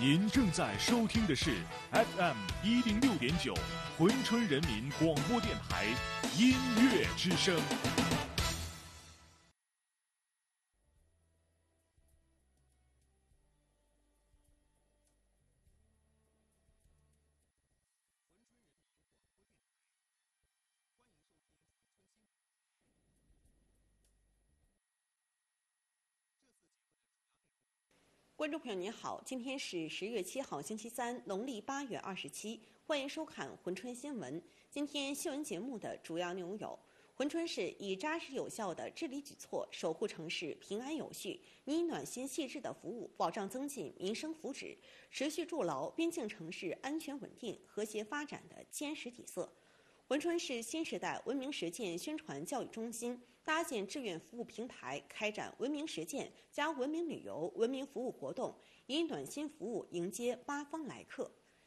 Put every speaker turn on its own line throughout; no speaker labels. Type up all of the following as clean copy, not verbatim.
您正在收听的是 FM106.9珲春人民广播电台音乐之声。
观众朋友您好，今天是10月7号星期三，农历8月27，欢迎收看珲春新闻。今天新闻节目的主要内容有：珲春市以扎实有效的治理举措，守护城市平安有序，以暖心细致的服务保障增进民生福祉，持续筑牢边境城市安全稳定、和谐发展的坚实底色。珲春市新时代文明实践宣传教育中心搭建志愿服务平台，开展文明实践加文明旅游文明服务活动，以暖心服务迎接八方来客。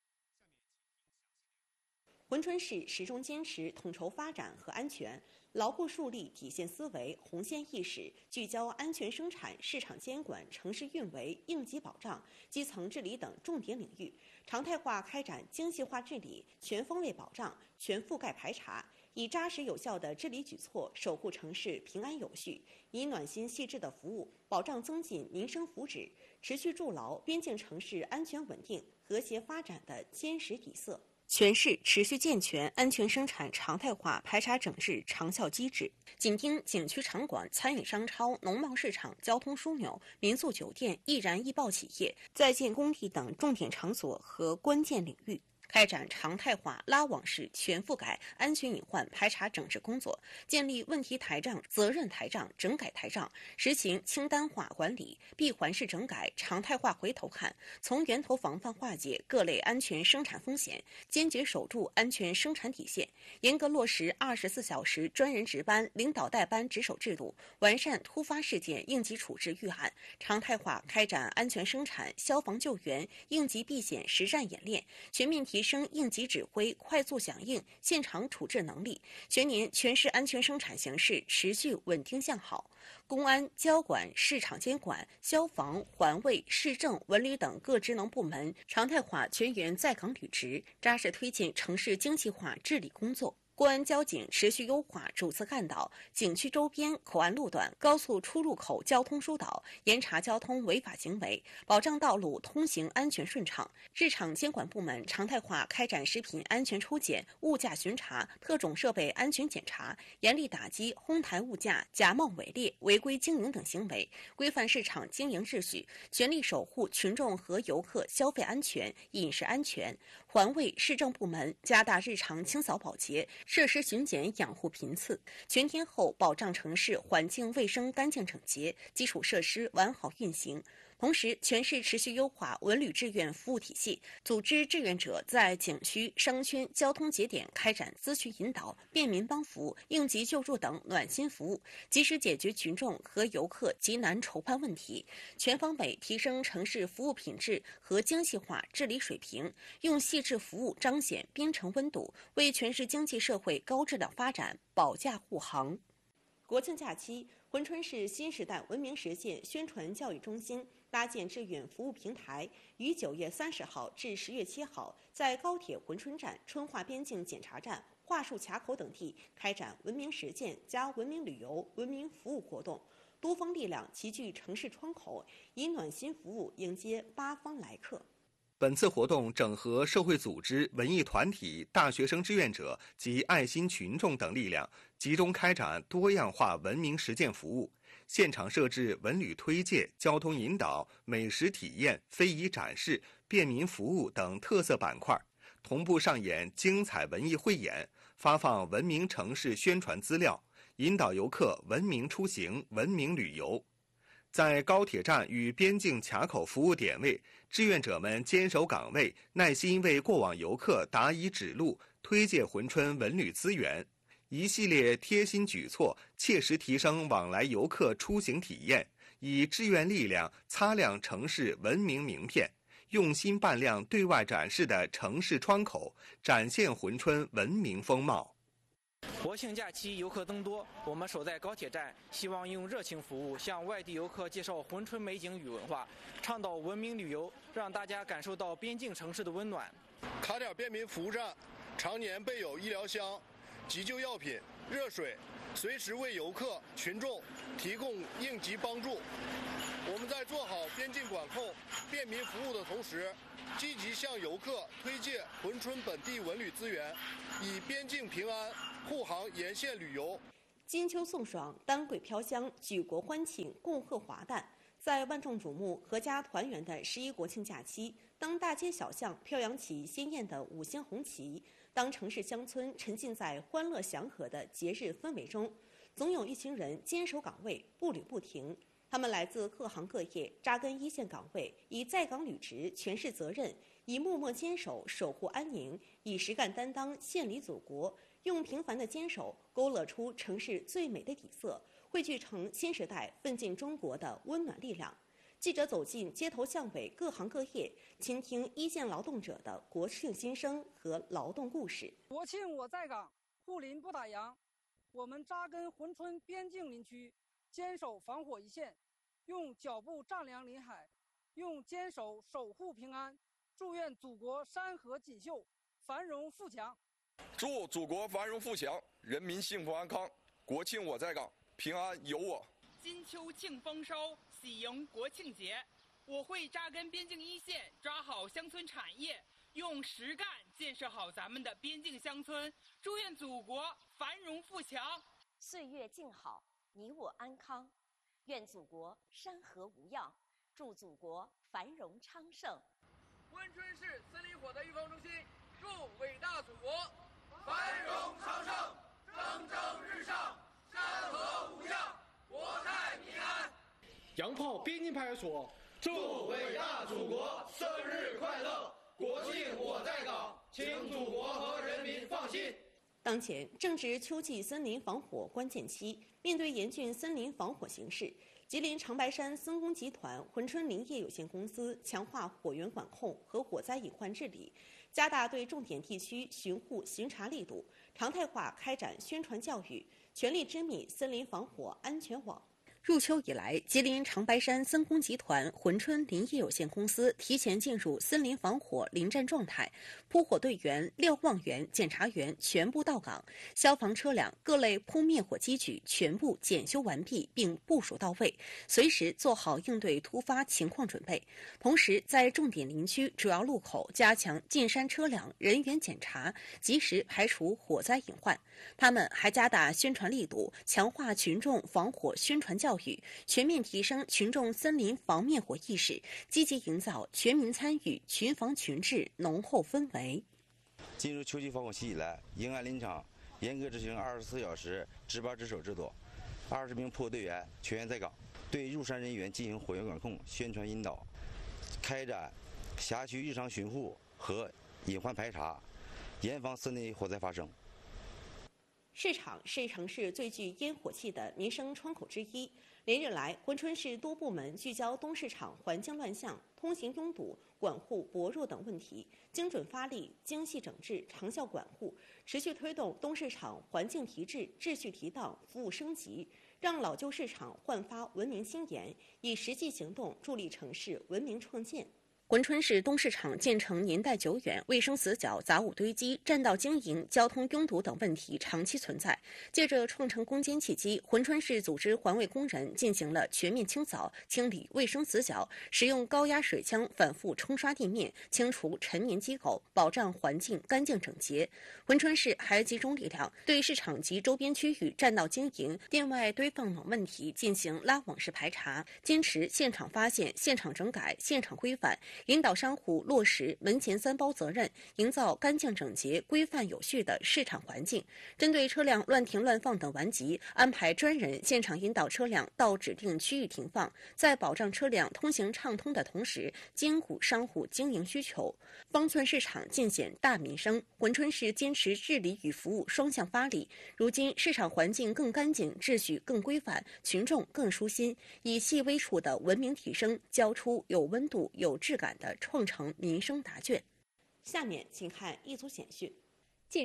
珲春市始终坚持统筹发展和安全，牢固树立底线思维、红线意识，聚焦安全生产、市场监管、城市运维、应急保障、基层治理等重点领域，常态化开展精细化治理、全方位保障、全覆盖排查，以扎实有效的治理举措守护城市平安有序，以暖心细致的服务保障增进民生福祉，持续筑牢边境城市安全稳定、和谐发展的坚实底色。全市持续健全安全生产常态化排查整治长效机制，紧盯景区场馆、餐饮商超、农贸市场、交通枢纽、民宿酒店、易燃易爆企业、在建工地等重点场所和关键领域，开展常态化拉网式全覆盖安全隐患排查整治工作，建立问题台账、责任台账、整改台账，实行清单化管理，闭环式整改，常态化回头看，从源头防范化解各类安全生产风险，坚决守住安全生产底线，严格落实24小时专人值班、领导带班值守制度，完善突发事件应急处置预案，常态化开展安全生产、消防救援、应急避险实战演练，全面提升应急指挥、快速响应、现场处置能力。全年全市安全生产形势持续稳定向好，公安、交管、市场监管、消防、环卫、市政、文旅等各职能部门常态化全员在岗履职，扎实推进城市精细化治理工作。公安交警持续优化主次干道、景区周边口岸路段、高速出入口交通疏导，严查交通违法行为，保障道路通行安全顺畅。市场监管部门常态化开展食品安全抽检、物价巡查、特种设备安全检查，严厉打击哄抬物价、假冒伪劣、违规经营等行为，规范市场经营秩序，全力守护群众和游客消费安全、饮食安全。环卫、市政部门加大日常清扫保洁、设施巡检养护频次，全天候保障城市环境卫生干净整洁，基础设施完好运行。同时，全市持续优化文旅志愿服务体系，组织志愿者在景区、商圈、交通节点开展咨询引导、便民帮扶、应急救助等暖心服务，及时解决群众和游客急难愁盼问题，全方位提升城市服务品质和精细化治理水平，用细致服务彰显边城温度，为全市经济社会高质量发展保驾护航。国庆假期，珲春市新时代文明实践宣传教育中心搭建志愿服务平台，于9月30号至10月7号，在高铁珲春站、春化边境检查站、桦树卡口等地开展文明实践加文明旅游文明服务活动，多方力量齐聚城市窗口，以暖心服务迎接八方来客。
本次活动整合社会组织、文艺团体、大学生志愿者及爱心群众等力量，集中开展多样化文明实践服务，现场设置文旅推介、交通引导、美食体验、非遗展示、便民服务等特色板块，同步上演精彩文艺汇演，发放文明城市宣传资料，引导游客文明出行、文明旅游。在高铁站与边境卡口服务点位，志愿者们坚守岗位，耐心为过往游客答疑指路，推介珲春文旅资源。一系列贴心举措，切实提升往来游客出行体验，以志愿力量擦亮城市文明名片，用心办亮对外展示的城市窗口，展现珲春文明风貌。
国庆假期游客增多，我们守在高铁站，希望用热情服务向外地游客介绍珲春美景与文化，倡导文明旅游，让大家感受到边境城市的温暖。
卡点便民服务站常年备有医疗箱、急救药品、热水，随时为游客群众提供应急帮助。我们在做好边境管控、便民服务的同时，积极向游客推介珲春本地文旅资源，以边境平安护航沿线旅游。
金秋送爽，丹桂飘香，举国欢庆，共贺华诞。在万众瞩目、阖家团圆的11国庆假期，当大街小巷飘扬起鲜艳的5星红旗，当城市乡村沉浸在欢乐祥和的节日氛围中，总有一群人坚守岗位，步履不停。他们来自各行各业，扎根一线岗位，以在岗履职诠释责任，以默默坚守守护安宁，以实干担当献礼祖国，用平凡的坚守勾勒出城市最美的底色，汇聚成新时代奋进中国的温暖力量。记者走进街头巷尾各行各业，倾听一线劳动者的国庆心声和劳动故事。
国庆我在岗，护林不打烊。我们扎根珲春边境林区，坚守防火一线，用脚步丈量林海，用坚守守护平安。祝愿祖国山河锦绣，繁荣富强。
祝祖国繁荣富强，人民幸福安康。国庆我在岗，平安有我。
金秋庆丰收，喜迎国庆节。我会扎根边境一线，抓好乡村产业，用实干建设好咱们的边境乡村。祝愿祖国繁荣富强，
岁月静好，你我安康。愿祖国山河无恙，祝祖国繁荣昌盛。
珲春市森林火灾预防中心祝伟大祖国繁荣昌盛，蒸蒸日上，山河无恙，国泰民安。
洋炮边境派出所
祝伟大祖国生日快乐！国庆我在岗，请祖国和人民放心。
当前正值秋季森林防火关键期，面对严峻森林防火形势，吉林长白山森工集团珲春林业有限公司强化火源管控和火灾隐患治理，加大对重点地区巡护巡查力度，常态化开展宣传教育，全力织密森林防火安全网。入秋以来，吉林长白山森工集团珲春林业有限公司提前进入森林防火临战状态，扑火队员、瞭望员、检查员全部到岗，消防车辆各类扑灭火机具全部检修完毕并部署到位，随时做好应对突发情况准备。同时，在重点林区主要路口加强进山车辆人员检查，及时排除火灾隐患。他们还加大宣传力度，强化群众防火宣传教育，全面提升群众森林防灭火意识，积极营造全民参与、群防群治浓厚氛围。
进入秋季防火期以来，迎安林场严格执行24小时值班值守制度，20名扑火队员全员在岗，对入山人员进行火源管控、宣传引导，开展辖区日常巡护和隐患排查，严防森林火灾发生。
市场是城市最具烟火气的民生窗口之一。连日来，珲春市多部门聚焦东市场环境乱象、通行拥堵、管护薄弱等问题，精准发力、精细整治、长效管护，持续推动东市场环境提质、秩序提档、服务升级，让老旧市场焕发文明新颜，以实际行动助力城市文明创建。珲春市东市场建成年代久远，卫生死角、杂物堆积、占道经营、交通拥堵等问题长期存在。借着创城攻坚契机，珲春市组织环卫工人进行了全面清扫、清理卫生死角，使用高压水枪反复冲刷地面，清除陈年积垢，保障环境干净整洁。珲春市还集中力量对市场及周边区域占道经营、店外堆放等问题进行拉网式排查，坚持现场发现、现场整改、现场规范。引导商户落实门前3包责任，营造干净整洁、规范有序的市场环境。针对车辆乱停乱放等顽疾，安排专人现场引导车辆到指定区域停放，在保障车辆通行畅通的同时，兼顾商户经营需求。方寸市场尽显大民生，珲春市坚持治理与服务双向发力。如今市场环境更干净，秩序更规范，群众更舒心，以细微处的文明提升，交出有温度、有质感的创城民生答卷。下面请看一组简讯。近日，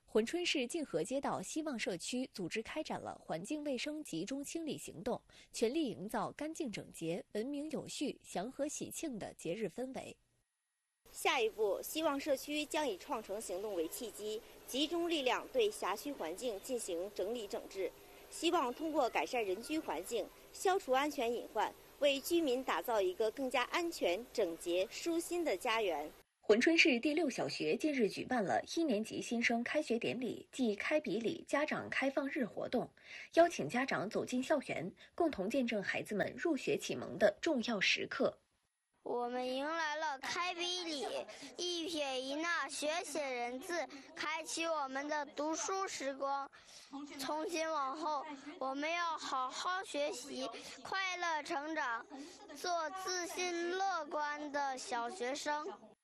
珲春市晋河街道希望社区组织开展了环境卫生集中清理行动，全力营造干净整洁、文明有序、祥和喜庆的节日氛围。
下一步，希望社区将以创城行动为契机，集中力量对辖区环境进行整理整治。希望通过改善人居环境，消除安全隐患，为居民打造一个更加安全、整洁、舒心的家园。
珲春市第6小学近日举办了1年级新生开学典礼暨开笔礼家长开放日活动，邀请家长走进校园，共同见证孩子们入学启蒙的重要时刻。
我们迎来了开笔礼，一撇一捺学写人字，开启我们的读书时光。从今往后，我们要好好学习，快乐成长，做自信乐观的小学生。